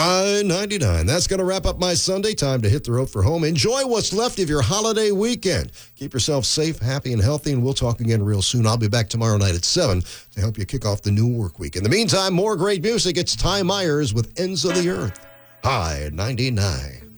I-99. That's going to wrap up my Sunday. Time to hit the road for home. Enjoy what's left of your holiday weekend. Keep yourself safe, happy, and healthy, and we'll talk again real soon. I'll be back tomorrow night at 7 to help you kick off the new work week. In the meantime, more great music. It's Ty Myers with Ends of the Earth. I-99.